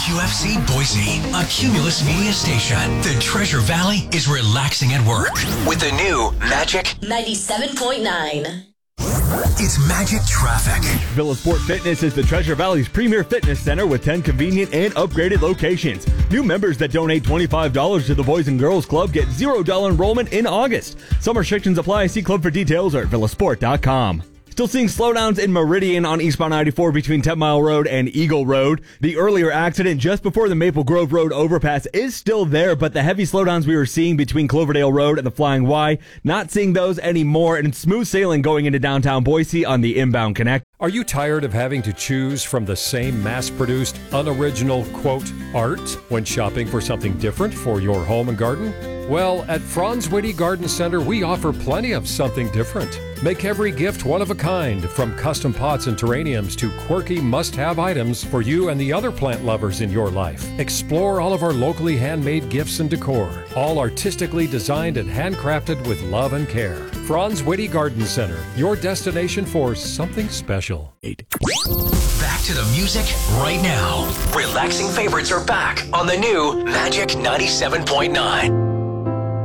WQFC Boise, a Cumulus Media station. The Treasure Valley is relaxing at work with the new Magic 97.9. It's Magic Traffic. Villa Sport Fitness is the Treasure Valley's premier fitness center with 10 convenient and upgraded locations. New members that donate $25 to the Boys and Girls Club get $0 enrollment in August. Some restrictions apply. See club for details or at villasport.com. Still seeing slowdowns in Meridian on eastbound 94 between 10 Mile Road and Eagle Road. The earlier accident just before the Maple Grove Road overpass is still there, but the heavy slowdowns we were seeing between Cloverdale Road and the Flying Y, not seeing those anymore, and smooth sailing going into downtown Boise on the inbound connect. Are you tired of having to choose from the same mass-produced, unoriginal, quote, art when shopping for something different for your home and garden? Well, at Franz Whitty Garden Center, we offer plenty of something different. Make every gift one of a kind, from custom pots and terrariums to quirky must-have items for you and the other plant lovers in your life. Explore all of our locally handmade gifts and decor, all artistically designed and handcrafted with love and care. Franz Whitty Garden Center, your destination for something special. Back to the music right now. Relaxing favorites are back on the new Magic 97.9.